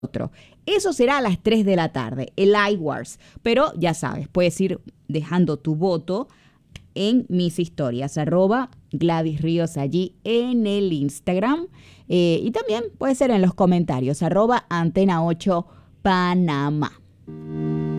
otro. Eso será a las 3 de la tarde, el iWars. Pero ya sabes, puedes ir dejando tu voto en mis historias, @Gladys Ríos allí en el Instagram. Y también puede ser en los comentarios, @Antena 8 Panamá.